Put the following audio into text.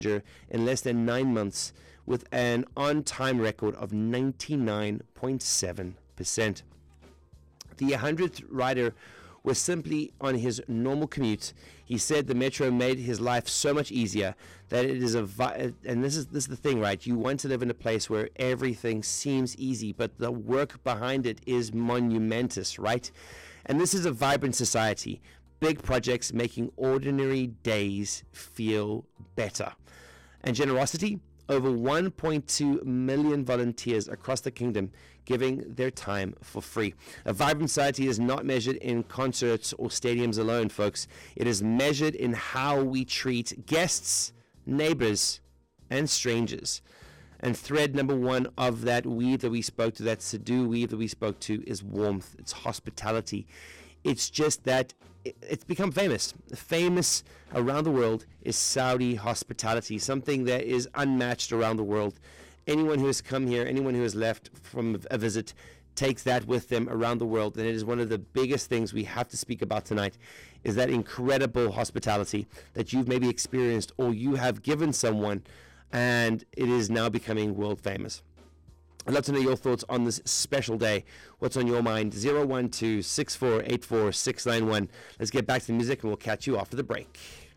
in less than 9 months with an on-time record of 99.7%. The 100th rider was simply on his normal commute. He said the metro made his life so much easier that it is and this is the thing, right? You want to live in a place where everything seems easy, but the work behind it is monumentous, right? And this is a vibrant society. Big projects making ordinary days feel better. And generosity, over 1.2 million volunteers across the kingdom giving their time for free. A vibrant society is not measured in concerts or stadiums alone, folks. It is measured in how we treat guests, neighbors, and strangers. And thread number one of that weave that we spoke to, that Sadhu weave that we spoke to, is warmth. It's hospitality. It's just that it's become famous. Famous around the world is Saudi hospitality, something that is unmatched around the world. Anyone who has come here, anyone who has left from a visit, takes that with them around the world. And it is one of the biggest things we have to speak about tonight, is that incredible hospitality that you've maybe experienced or you have given someone, and it is now becoming world famous. I'd love to know your thoughts on this special day. What's on your mind? 012-6484-691. Let's get back to the music and we'll catch you after the break.